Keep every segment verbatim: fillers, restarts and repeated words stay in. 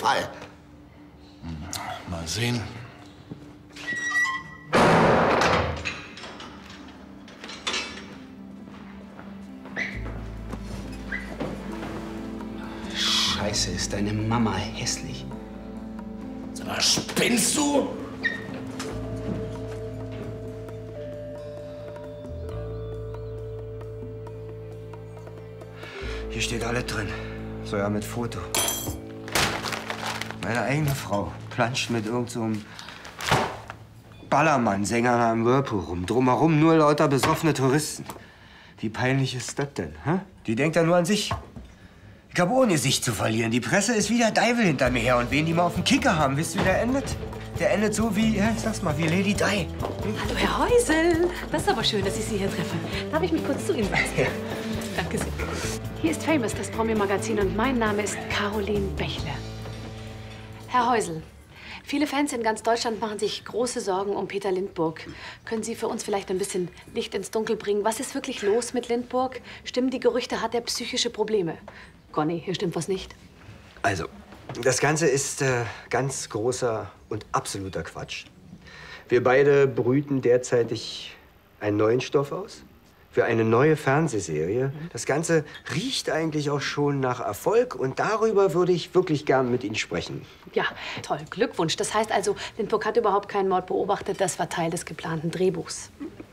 Fall. Mal sehen. Scheiße, ist deine Mama hässlich. Sag mal, spinnst du? Hier steht alles drin. Sogar mit Foto. Meine eigene Frau planscht mit irgendeinem so Ballermann-Sänger am Whirlpool rum. Drumherum nur lauter besoffene Touristen. Wie peinlich ist das denn? Hä? Die denkt ja nur an sich. Ich hab ohne sich zu verlieren. Die Presse ist wie der Deivel hinter mir her. Und wen die mal auf dem Kicker haben, wisst ihr, wie der endet? Der endet so wie, ja, ich sag's mal, wie Lady Di. Hm? Hallo, Herr Häusel. Das ist aber schön, dass ich Sie hier treffe. Darf ich mich kurz zu Ihnen setzen? Ja. Danke sehr. Hier ist Famous, das Promi-Magazin, und mein Name ist Caroline Bächle. Herr Häusel, viele Fans in ganz Deutschland machen sich große Sorgen um Peter Lindburg. Können Sie für uns vielleicht ein bisschen Licht ins Dunkel bringen? Was ist wirklich los mit Lindburg? Stimmen die Gerüchte, hat er psychische Probleme? Conny, hier stimmt was nicht. Also, das Ganze ist äh, ganz großer und absoluter Quatsch. Wir beide brüten derzeitig einen neuen Stoff aus für eine neue Fernsehserie. Das Ganze riecht eigentlich auch schon nach Erfolg und darüber würde ich wirklich gern mit Ihnen sprechen. Ja, toll. Glückwunsch. Das heißt also, Lindburg hat überhaupt keinen Mord beobachtet. Das war Teil des geplanten Drehbuchs.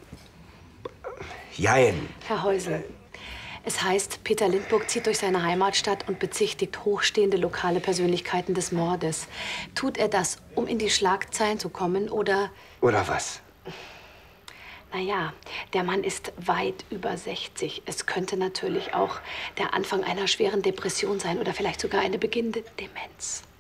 Jein. Herr Häusel, es heißt, Peter Lindburg zieht durch seine Heimatstadt und bezichtigt hochstehende lokale Persönlichkeiten des Mordes. Tut er das, um in die Schlagzeilen zu kommen, oder... Oder was? Naja, der Mann ist weit über sechzig. Es könnte natürlich auch der Anfang einer schweren Depression sein oder vielleicht sogar eine beginnende Demenz.